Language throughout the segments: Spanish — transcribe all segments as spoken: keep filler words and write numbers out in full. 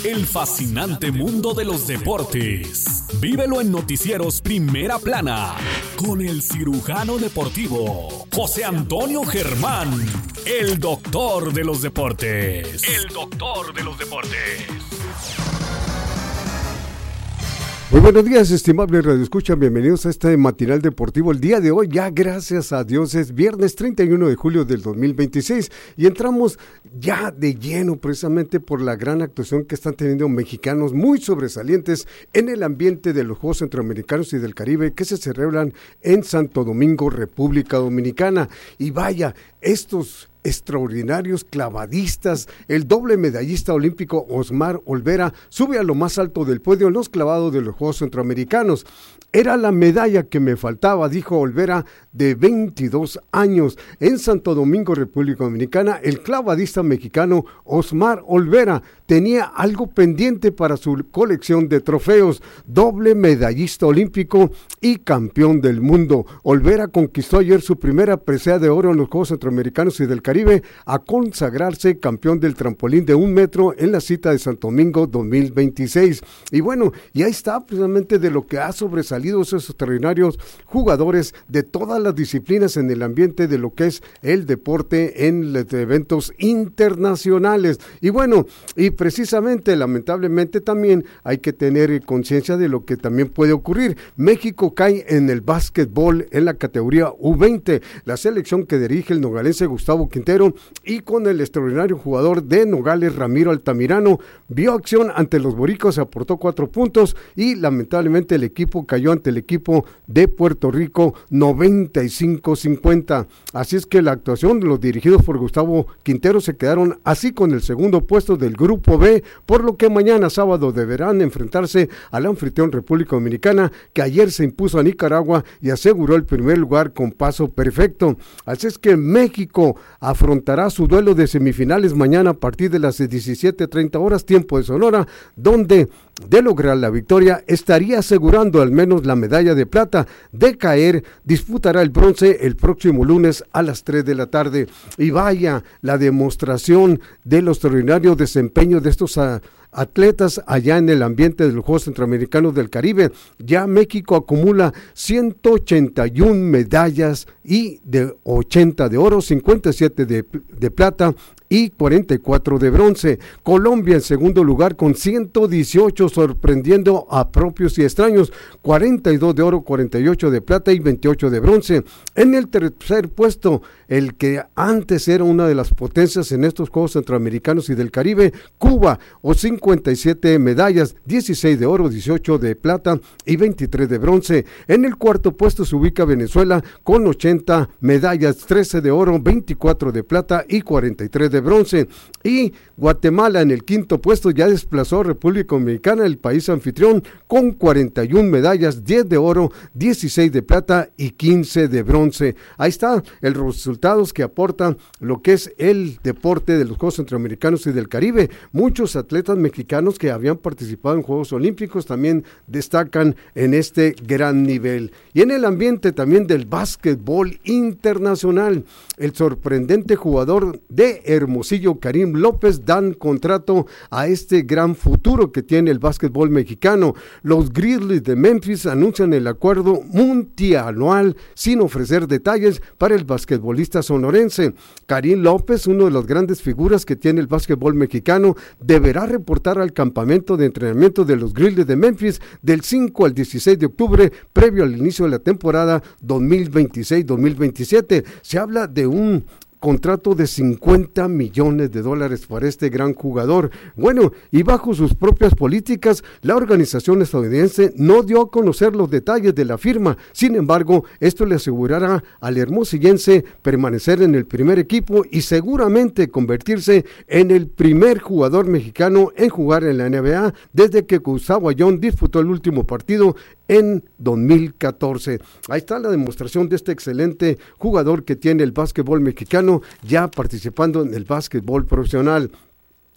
el fascinante mundo de los deportes. Vívelo en Noticieros Primera Plana, con el cirujano deportivo, José Antonio Germán, el doctor de los deportes. El doctor de los deportes. Muy buenos días, estimables radioescuchas, bienvenidos a este matinal deportivo. El día de hoy, ya gracias a Dios, es viernes treinta y uno de julio del dos mil veintiséis y entramos ya de lleno precisamente por la gran actuación que están teniendo mexicanos muy sobresalientes en el ambiente de los Juegos Centroamericanos y del Caribe que se celebran en Santo Domingo, República Dominicana. Y vaya, estos extraordinarios clavadistas, el doble medallista olímpico Osmar Olvera sube a lo más alto del podio en los clavados de los Juegos Centroamericanos. Era la medalla que me faltaba, dijo Olvera, de veintidós años. En Santo Domingo, República Dominicana, el clavadista mexicano Osmar Olvera tenía algo pendiente para su colección de trofeos, doble medallista olímpico y campeón del mundo. Olvera conquistó ayer su primera presea de oro en los Juegos Centroamericanos y del Caribe, a consagrarse campeón del trampolín de un metro en la cita de Santo Domingo dos mil veintiséis. Y bueno, y ahí está precisamente de lo que ha sobresalido esos extraordinarios jugadores de todas las disciplinas en el ambiente de lo que es el deporte en los eventos internacionales. Y bueno, y precisamente, lamentablemente también hay que tener conciencia de lo que también puede ocurrir. México cae en el básquetbol en la categoría U veinte, la selección que dirige el nogalense Gustavo Quintero y con el extraordinario jugador de Nogales, Ramiro Altamirano, vio acción ante los boricos, aportó cuatro puntos y lamentablemente el equipo cayó ante el equipo de Puerto Rico noventa y cinco cincuenta. Así es que la actuación de los dirigidos por Gustavo Quintero se quedaron así con el segundo puesto del grupo B, por lo que mañana sábado deberán enfrentarse al anfitrión República Dominicana, que ayer se impuso a Nicaragua y aseguró el primer lugar con paso perfecto. Así es que México afrontará su duelo de semifinales mañana a partir de las diecisiete treinta horas, tiempo de Sonora, donde de lograr la victoria estaría asegurando al menos la medalla de plata. De caer, disputará el bronce el próximo lunes a las tres de la tarde. Y vaya la demostración de los extraordinarios desempeños de estos a, atletas allá en el ambiente de los Juegos Centroamericanos del Caribe. Ya México acumula ciento ochenta y una medallas y de ochenta de oro, cincuenta y siete de, de plata y cuarenta y cuatro de bronce. Colombia en segundo lugar con ciento dieciocho, sorprendiendo a propios y extraños, cuarenta y dos de oro, cuarenta y ocho de plata y veintiocho de bronce. En el tercer puesto, el que antes era una de las potencias en estos Juegos Centroamericanos y del Caribe, Cuba, o cincuenta y siete medallas, dieciséis de oro, dieciocho de plata y veintitrés de bronce. En el cuarto puesto se ubica Venezuela con ochenta medallas, trece de oro, veinticuatro de plata y cuarenta y tres de bronce. Y Guatemala en el quinto puesto ya desplazó a República Dominicana, el país anfitrión, con cuarenta y una medallas, diez de oro, dieciséis de plata y quince de bronce. Ahí está el resultados que aportan lo que es el deporte de los Juegos Centroamericanos y del Caribe. Muchos atletas mexicanos que habían participado en Juegos Olímpicos también destacan en este gran nivel. Y en el ambiente también del básquetbol internacional, el sorprendente jugador de Hermosillo, Karim López, dan contrato a este gran futuro que tiene el básquetbol mexicano. Los Grizzlies de Memphis anuncian el acuerdo multianual sin ofrecer detalles para el basquetbolista sonorense. Karim López, uno de las grandes figuras que tiene el básquetbol mexicano, deberá reportar al campamento de entrenamiento de los Grizzlies de Memphis del cinco al dieciséis de octubre, previo al inicio de la temporada dos mil veintiséis dos mil veintisiete. Se habla de un contrato de cincuenta millones de dólares para este gran jugador. Bueno, y bajo sus propias políticas, la organización estadounidense no dio a conocer los detalles de la firma. Sin embargo, esto le asegurará al hermosillense permanecer en el primer equipo y seguramente convertirse en el primer jugador mexicano en jugar en la N B A desde que Gustavo Ayón disputó el último partido en dos mil catorce. Ahí está la demostración de este excelente jugador que tiene el básquetbol mexicano ya participando en el básquetbol profesional.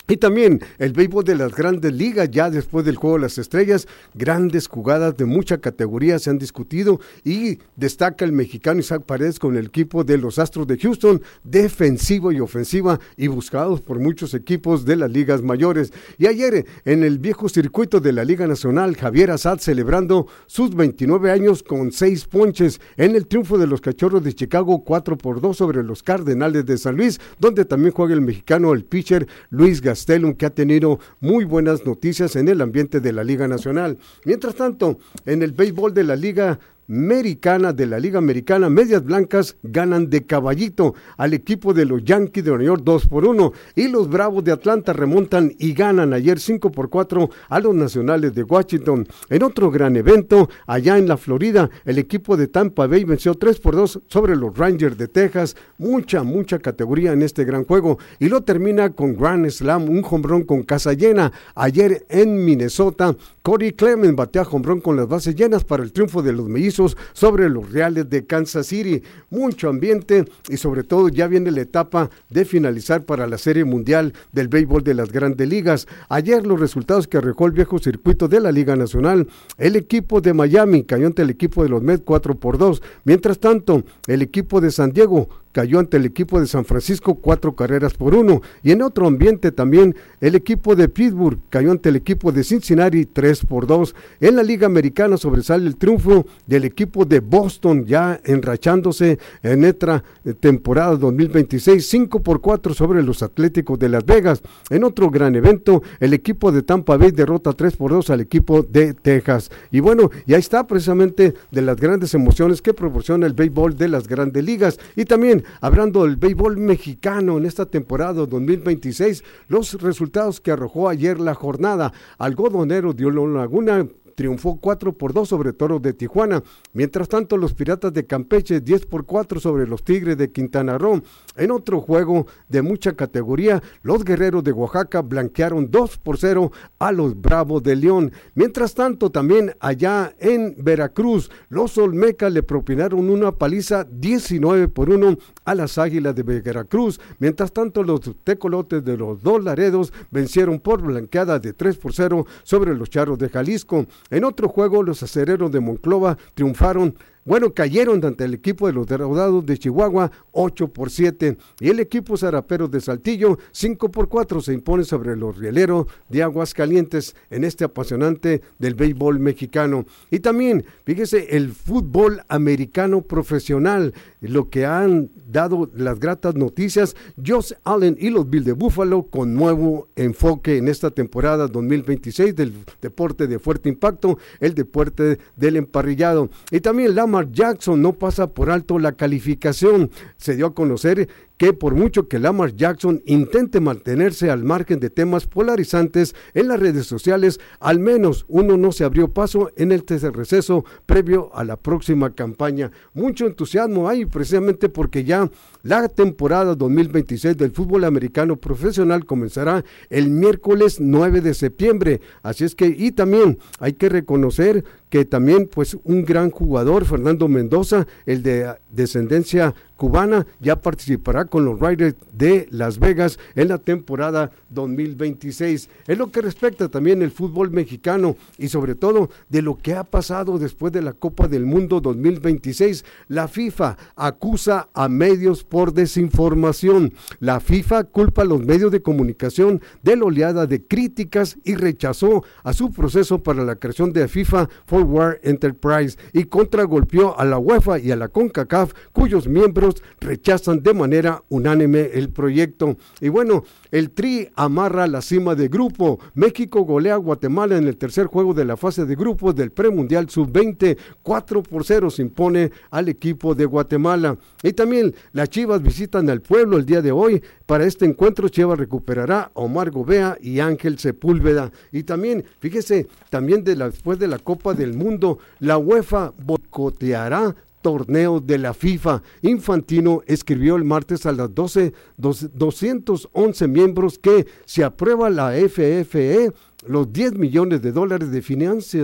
Y también el béisbol de las grandes ligas, ya después del Juego de las Estrellas, grandes jugadas de mucha categoría se han discutido y destaca el mexicano Isaac Paredes con el equipo de los Astros de Houston, defensivo y ofensiva y buscados por muchos equipos de las ligas mayores. Y ayer en el viejo circuito de la Liga Nacional, Javier Assad celebrando sus veintinueve años con seis ponches en el triunfo de los Cachorros de Chicago cuatro por dos sobre los Cardenales de San Luis, donde también juega el mexicano, el pitcher Luis Gastelum, que ha tenido muy buenas noticias en el ambiente de la Liga Nacional. Mientras tanto, en el béisbol de la Liga Americana, de la Liga Americana, Medias Blancas ganan de caballito al equipo de los Yankees de Nueva York dos por uno y los Bravos de Atlanta remontan y ganan ayer cinco por cuatro a los Nacionales de Washington. En otro gran evento, allá en la Florida, el equipo de Tampa Bay venció tres por dos sobre los Rangers de Texas. Mucha, mucha categoría en este gran juego y lo termina con Grand Slam, un jonrón con casa llena. Ayer en Minnesota, Corey Clemens batea jonrón con las bases llenas para el triunfo de los Mellizos sobre los Reales de Kansas City. Mucho ambiente y sobre todo ya viene la etapa de finalizar para la Serie Mundial del béisbol de las grandes ligas. Ayer los resultados que arrojó el viejo circuito de la Liga Nacional: el equipo de Miami cayó ante el equipo de los Mets cuatro por dos. Mientras tanto, el equipo de San Diego cayó ante el equipo de San Francisco cuatro carreras por uno. Y en otro ambiente también, el equipo de Pittsburgh cayó ante el equipo de Cincinnati tres por dos. En la Liga Americana sobresale el triunfo del equipo de Boston, ya enrachándose en esta temporada dos mil veintiséis, cinco por cuatro sobre los Atléticos de Las Vegas. En otro gran evento, el equipo de Tampa Bay derrota tres por dos al equipo de Texas. Y bueno, y ahí está precisamente de las grandes emociones que proporciona el béisbol de las grandes ligas. Y también hablando del béisbol mexicano en esta temporada dos mil veintiséis, los resultados que arrojó ayer la jornada: Algodonero de Laguna triunfó cuatro por dos sobre Toros de Tijuana. Mientras tanto, los Piratas de Campeche diez por cuatro sobre los Tigres de Quintana Roo. En otro juego de mucha categoría, los Guerreros de Oaxaca blanquearon dos por cero a los Bravos de León. Mientras tanto, también allá en Veracruz, los Olmecas le propinaron una paliza diecinueve por uno a las Águilas de Veracruz. Mientras tanto, los Tecolotes de los Dos Laredos vencieron por blanqueada de tres por cero sobre los Charros de Jalisco. En otro juego, los Acereros de Monclova triunfaron, bueno, cayeron ante el equipo de los Dorados de Chihuahua ocho por siete, y el equipo Zaraperos de Saltillo cinco por cuatro se impone sobre los Rieleros de Aguascalientes en este apasionante del béisbol mexicano. Y también, fíjese, el fútbol americano profesional, lo que han dado las gratas noticias: Josh Allen y los Bills de Buffalo con nuevo enfoque en esta temporada dos mil veintiséis del deporte de fuerte impacto, el deporte del emparrillado. Y también Lamar Jackson no pasa por alto la calificación. Se dio a conocer que por mucho que Lamar Jackson intente mantenerse al margen de temas polarizantes en las redes sociales, al menos uno no se abrió paso en el receso previo a la próxima campaña. Mucho entusiasmo hay precisamente porque ya la temporada dos mil veintiséis del fútbol americano profesional comenzará el miércoles nueve de septiembre. Así es que, y también hay que reconocer que también pues un gran jugador, Fernando Mendoza, el de descendencia cubana, ya participará con los Raiders de Las Vegas en la temporada dos mil veintiséis. En lo que respecta también el fútbol mexicano y sobre todo de lo que ha pasado después de la Copa del Mundo dos mil veintiséis, la FIFA acusa a medios por desinformación. La FIFA culpa a los medios de comunicación de la oleada de críticas y rechazó a su proceso para la creación de FIFA Forward Enterprise y contragolpeó a la UEFA y a la CONCACAF, cuyos miembros rechazan de manera unánime el proyecto. Y bueno, el Tri amarra la cima de grupo. México golea a Guatemala en el tercer juego de la fase de grupos del premundial sub veinte, cuatro por cero se impone al equipo de Guatemala. Y también las Chivas visitan al Pueblo el día de hoy. Para este encuentro, Chivas recuperará a Omar Gobea y Ángel Sepúlveda. Y también, fíjese, también de la, después de la Copa del Mundo, la UEFA boicoteará torneos de la FIFA. Infantino escribió el martes a las doce, doscientos once miembros que si aprueba la F F E, los diez millones de dólares de financiación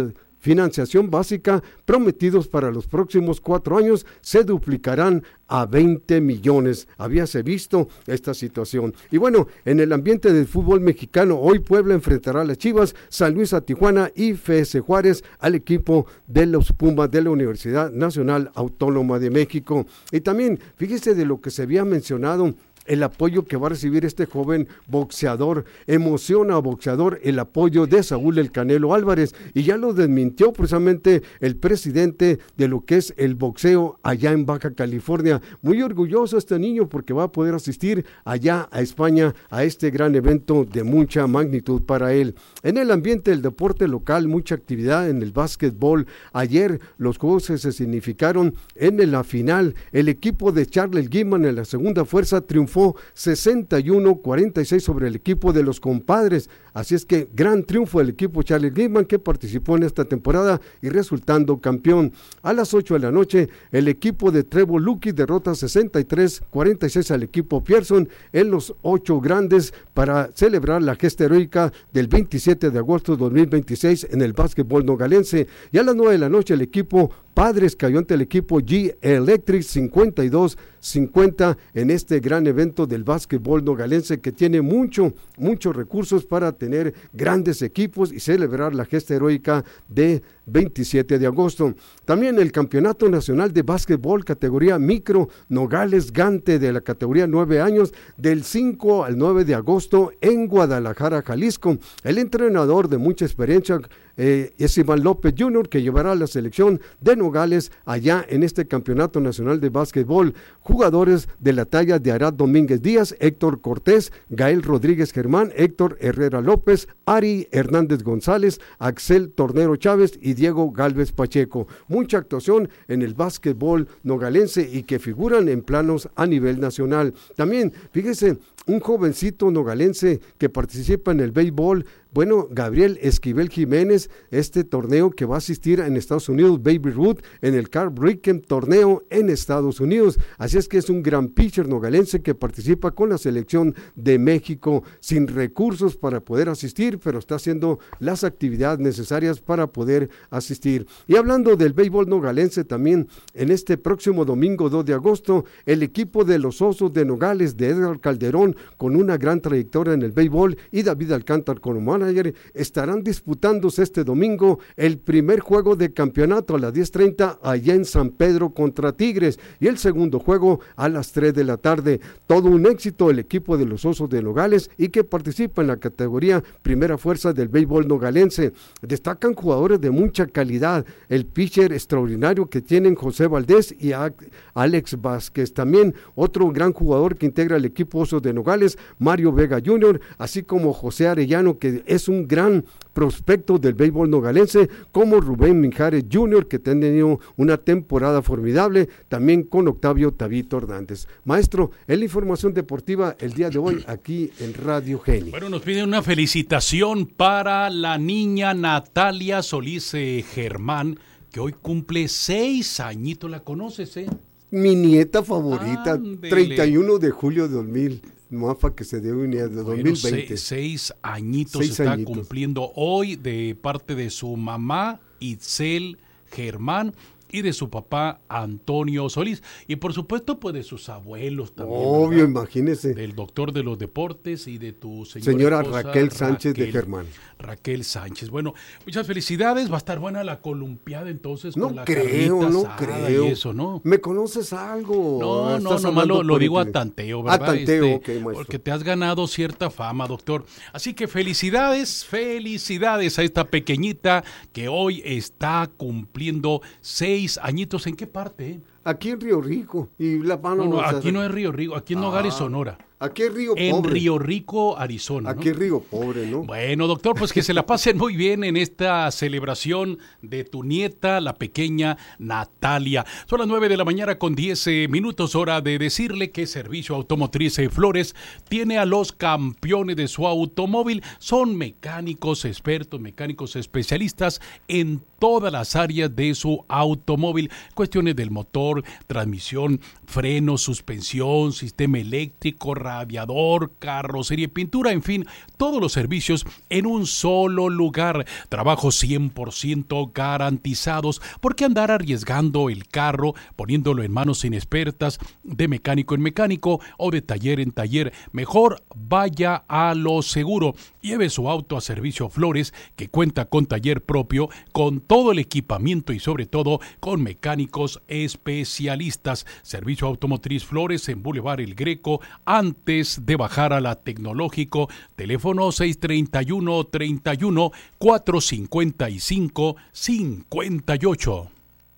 financiación básica prometidos para los próximos cuatro años se duplicarán a veinte millones. Habíase visto esta situación. Y bueno, en el ambiente del fútbol mexicano, hoy Puebla enfrentará a las Chivas, San Luis a Tijuana y F S Juárez al equipo de los Pumas de la Universidad Nacional Autónoma de México. Y también, fíjese de lo que se había mencionado, el apoyo que va a recibir este joven boxeador. Emociona a boxeador el apoyo de Saúl El Canelo Álvarez, y ya lo desmintió precisamente el presidente de lo que es el boxeo allá en Baja California. Muy orgulloso este niño porque va a poder asistir allá a España a este gran evento de mucha magnitud para él. En el ambiente del deporte local, mucha actividad en el básquetbol. Ayer los juegos se significaron en la final. El equipo de Charles Guimán en la segunda fuerza triunfó sesenta y uno a cuarenta y seis sobre el equipo de los compadres. Así es que gran triunfo del equipo Charles Guimán, que participó en esta temporada y resultando campeón. A las ocho de la noche, el equipo de Trevor Lucky derrota sesenta y tres a cuarenta y seis al equipo Pearson en los ocho grandes para celebrar la gesta heroica del veintisiete de agosto de dos mil veintiséis en el básquetbol nogalense. Y a las nueve de la noche, el equipo Padres cayó ante el equipo G Electric cincuenta y dos a cincuenta en este gran evento del básquetbol nogalense, que tiene mucho, muchos recursos para tener grandes equipos y celebrar la gesta heroica de veintisiete de agosto. También el Campeonato Nacional de Básquetbol categoría micro Nogales Gante de la categoría nueve años del cinco al nueve de agosto en Guadalajara, Jalisco. El entrenador de mucha experiencia eh, es Iván López junior, que llevará a la selección de Nogales allá en este Campeonato Nacional de Básquetbol. Jugadores de la talla de Arad Domínguez Díaz, Héctor Cortés, Gael Rodríguez Germán, Héctor Herrera López, Ari Hernández González, Axel Tornero Chávez y Diego Galvez Pacheco. Mucha actuación en el básquetbol nogalense y que figuran en planos a nivel nacional. También, fíjese, un jovencito nogalense que participa en el béisbol, bueno, Gabriel Esquivel Jiménez, este torneo que va a asistir en Estados Unidos, Baby Ruth, en el Carl Brickham torneo en Estados Unidos. Así es que es un gran pitcher nogalense que participa con la selección de México, sin recursos para poder asistir, pero está haciendo las actividades necesarias para poder asistir. Y hablando del béisbol nogalense, también en este próximo domingo dos de agosto, el equipo de los Osos de Nogales de Edgar Calderón, con una gran trayectoria en el béisbol, y David Alcántar como manager, estarán disputándose este domingo el primer juego de campeonato a las diez treinta allá en San Pedro contra Tigres, y el segundo juego a las tres de la tarde. Todo un éxito el equipo de los Osos de Nogales, y que participa en la categoría primera fuerza del béisbol nogalense. Destacan jugadores de mucha calidad, el pitcher extraordinario que tienen José Valdés y Alex Vázquez. También otro gran jugador que integra el equipo Osos de Nogales, Mario Vega junior, así como José Arellano, que es un gran prospecto del béisbol nogalense, como Rubén Mijares junior, que ha tenido una temporada formidable, también con Octavio Tabito Hernández. Maestro, en la información deportiva el día de hoy aquí en Radio Geni. Bueno, nos piden una felicitación para la niña Natalia Solís eh, Germán, que hoy cumple seis añitos. ¿La conoces, eh? Mi nieta favorita, Ándele. treinta y uno de julio de dos mil, Mafa, que se dio unidad de Bueno, dos mil veinte. Se, seis añitos seis está añitos. cumpliendo hoy de parte de su mamá, Itzel Germán, y de su papá, Antonio Solís. Y por supuesto, pues de sus abuelos también. Obvio, ¿verdad? imagínese. Del doctor de los deportes y de tu señora, Señora esposa, Raquel Sánchez de Raquel- Germán. Raquel Sánchez. Bueno, muchas felicidades. Va a estar buena la columpiada entonces No con la creo, carnita no asada creo. y eso, ¿no? ¿Me conoces algo? No, no, ¿Estás nomás lo, hablando lo por digo a internet? tanteo, ¿verdad? A tanteo, Este, ok, maestro. porque te has ganado cierta fama, doctor. Así que felicidades, felicidades a esta pequeñita que hoy está cumpliendo seis añitos. ¿En qué parte? eh? Aquí en Río Rico. Y la mano. No, no, o sea, aquí no es Río Rico, aquí en Nogales, Ah, Sonora. Aquí es Río En Pobre. Río Rico, Arizona. ¿no? Aquí es Río Pobre, ¿no? Bueno, doctor, pues que se la pasen muy bien en esta celebración de tu nieta, la pequeña Natalia. Son las nueve de la mañana con diez eh, minutos, hora de decirle que Servicio Automotriz eh, Flores tiene a los campeones de su automóvil. Son mecánicos expertos, mecánicos especialistas en todas las áreas de su automóvil. Cuestiones del motor, transmisión, freno, suspensión, sistema eléctrico, radiador, carrocería y pintura, en fin, todos los servicios en un solo lugar. Trabajos cien por ciento garantizados. ¿Por qué andar arriesgando el carro, poniéndolo en manos inexpertas, de mecánico en mecánico o de taller en taller? Mejor vaya a lo seguro. Lleve su auto a Servicio Flores, que cuenta con taller propio, con todo el equipamiento y sobre todo con mecánicos especialistas. Servicio Automotriz Flores en Boulevard El Greco, antes de bajar a la Tecnológico. Teléfono seis treinta y uno, treinta y uno, cuatrocientos cincuenta y cinco, cincuenta y ocho.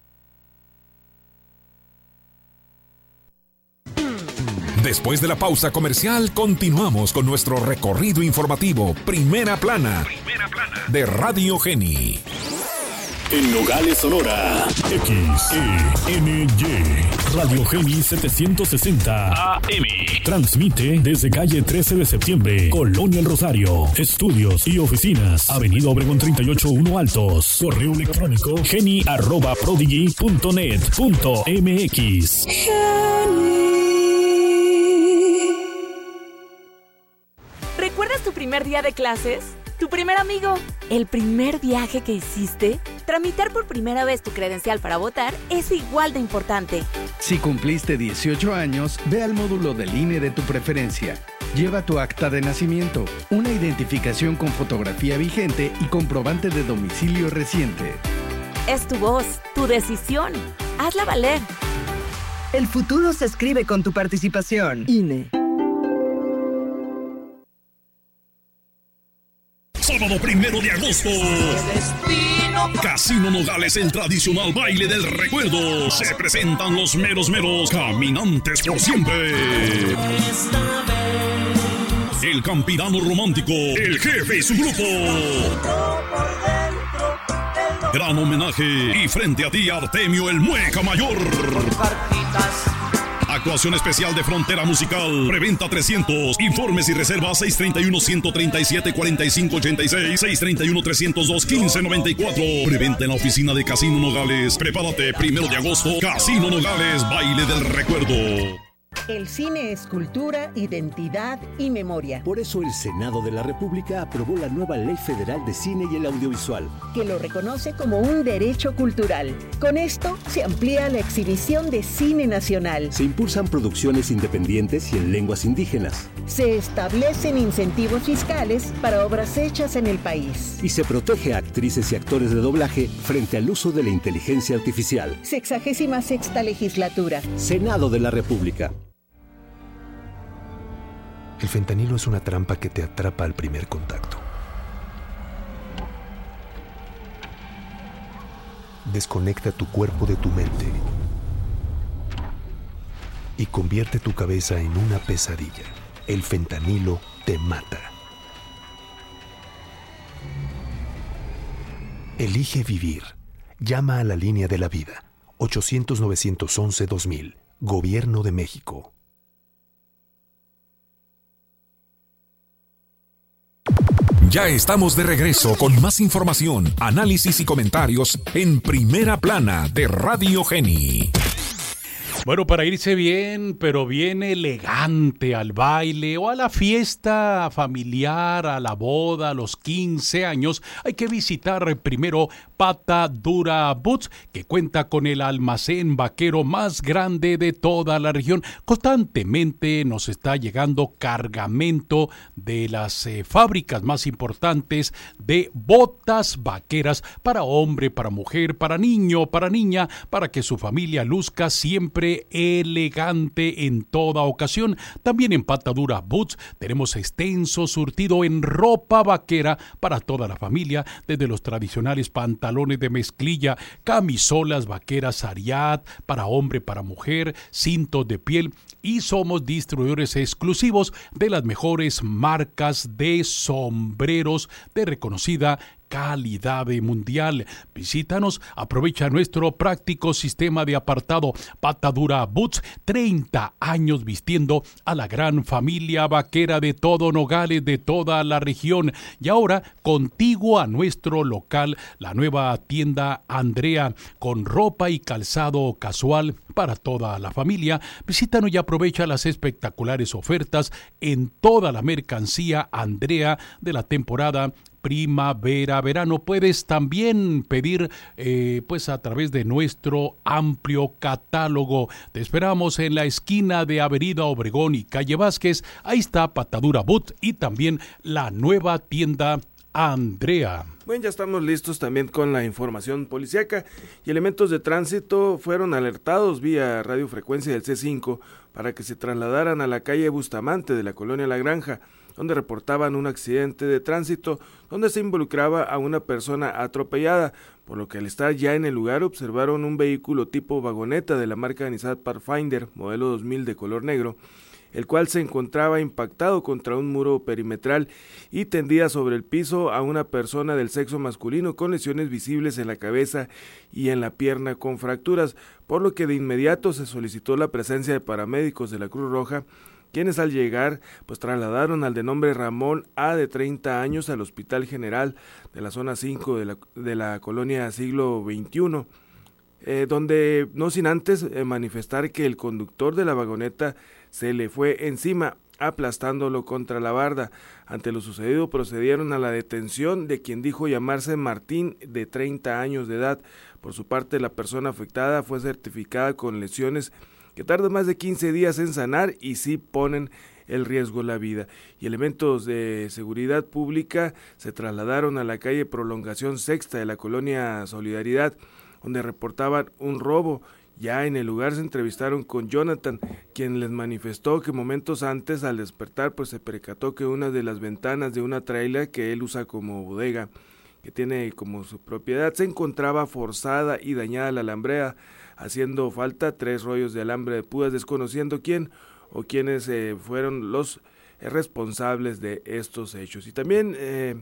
Después de la pausa comercial, continuamos con nuestro recorrido informativo Primera Plana, Primera Plana de Radio Geni. En Nogales, Sonora, X E N Y, Radio Geni setecientos sesenta A M. Transmite desde calle trece de septiembre, Colonia El Rosario. Estudios y oficinas, Avenida Obregón treinta y ocho uno Altos. Correo electrónico geni arroba prodigy punto net punto m x. ¿Recuerdas tu primer día de clases? ¿Tu primer amigo? ¿El primer viaje que hiciste? Tramitar por primera vez tu credencial para votar es igual de importante. Si cumpliste dieciocho años, ve al módulo del I N E de tu preferencia. Lleva tu acta de nacimiento, una identificación con fotografía vigente y comprobante de domicilio reciente. Es tu voz, tu decisión. Hazla valer. El futuro se escribe con tu participación. I N E. Sábado primero de agosto. Casino Nogales, el tradicional baile del recuerdo. Se presentan los meros meros caminantes por siempre. El campirano romántico, el jefe y su grupo. Gran homenaje y frente a ti Artemio el Mueca Mayor. Actuación especial de Frontera Musical. Preventa trescientos. Informes y reservas seis treinta y uno, ciento treinta y siete, cuarenta y cinco ochenta y seis. seis treinta y uno, trescientos dos, quince noventa y cuatro. Preventa en la oficina de Casino Nogales. Prepárate, primero de agosto. Casino Nogales, baile del recuerdo. El cine es cultura, identidad y memoria. Por eso el Senado de la República aprobó la nueva Ley Federal de Cine y el Audiovisual, que lo reconoce como un derecho cultural. Con esto se amplía la exhibición de cine nacional. Se impulsan producciones independientes y en lenguas indígenas. Se establecen incentivos fiscales para obras hechas en el país. Y se protege a actrices y actores de doblaje frente al uso de la inteligencia artificial. Sexagésima sexta legislatura. Senado de la República. El fentanilo es una trampa que te atrapa al primer contacto. Desconecta tu cuerpo de tu mente y convierte tu cabeza en una pesadilla. El fentanilo te mata. Elige vivir. Llama a la línea de la vida. ochocientos, novecientos once, dos mil. Gobierno de México. Ya estamos de regreso con más información, análisis y comentarios en Primera Plana de Radio Geni. Bueno, para irse bien, pero bien elegante al baile o a la fiesta familiar, a la boda, a los quince años, hay que visitar primero Pata Dura Boots, que cuenta con el almacén vaquero más grande de toda la región. Constantemente nos está llegando cargamento de las eh, fábricas más importantes de botas vaqueras para hombre, para mujer, para niño, para niña, para que su familia luzca siempre elegante en toda ocasión. También en Pata Dura Boots tenemos extenso surtido en ropa vaquera para toda la familia, desde los tradicionales pantalones de mezclilla, camisolas vaqueras Ariat para hombre, para mujer, cintos de piel, y somos distribuidores exclusivos de las mejores marcas de sombreros de reconocida calidad mundial. Visítanos, aprovecha nuestro práctico sistema de apartado Patadura Boots, treinta años vistiendo a la gran familia vaquera de todo Nogales, de toda la región. Y ahora, contiguo a nuestro local, la nueva tienda Andrea, con ropa y calzado casual para toda la familia. Visítanos y aprovecha las espectaculares ofertas en toda la mercancía Andrea de la temporada primavera-verano. Puedes también pedir eh, pues a través de nuestro amplio catálogo. Te esperamos en la esquina de Avenida Obregón y Calle Vázquez. Ahí está Patadura Boot y también la nueva tienda Andrea. Bueno, ya estamos listos también con la información policíaca y elementos de tránsito fueron alertados vía radiofrecuencia del C cinco para que se trasladaran a la calle Bustamante de la colonia La Granja, donde reportaban un accidente de tránsito donde se involucraba a una persona atropellada, por lo que al estar ya en el lugar observaron un vehículo tipo vagoneta de la marca Nissan Pathfinder, modelo dos mil de color negro, el cual se encontraba impactado contra un muro perimetral y tendía sobre el piso a una persona del sexo masculino con lesiones visibles en la cabeza y en la pierna con fracturas, por lo que de inmediato se solicitó la presencia de paramédicos de la Cruz Roja, quienes al llegar pues trasladaron al de nombre Ramón A, de treinta años, al Hospital General de la zona cinco de la, de la colonia Siglo veintiuno, eh, donde no sin antes eh, manifestar que el conductor de la vagoneta se le fue encima, aplastándolo contra la barda. Ante lo sucedido procedieron a la detención de quien dijo llamarse Martín, de treinta años de edad. Por su parte, la persona afectada fue certificada con lesiones que tardan más de quince días en sanar y sí ponen el riesgo la vida. Y elementos de seguridad pública se trasladaron a la calle Prolongación Sexta de la colonia Solidaridad, donde reportaban un robo. Ya en el lugar se entrevistaron con Jonathan, quien les manifestó que momentos antes, al despertar, pues se percató que una de las ventanas de una trailer que él usa como bodega, que tiene como su propiedad, se encontraba forzada y dañada la alambrea, haciendo falta tres rollos de alambre de púas, desconociendo quién o quiénes eh, fueron los eh, responsables de estos hechos. Y también eh,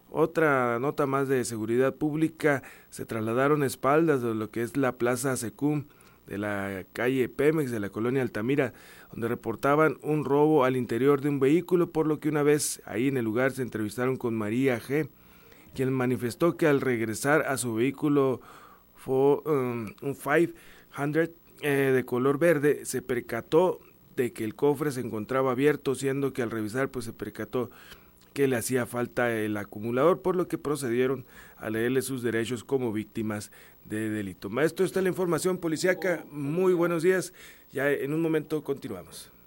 otra nota más de seguridad pública, se trasladaron espaldas de lo que es la Plaza Secum de la calle Pemex de la colonia Altamira, donde reportaban un robo al interior de un vehículo, por lo que una vez ahí en el lugar se entrevistaron con María G, quien manifestó que al regresar a su vehículo fue um, un quinientos eh, de color verde, se percató de que el cofre se encontraba abierto, siendo que al revisar pues se percató que le hacía falta el acumulador, por lo que procedieron a leerle sus derechos como víctimas de delito. Maestro, está la información policíaca. Muy buenos días. Ya en un momento continuamos.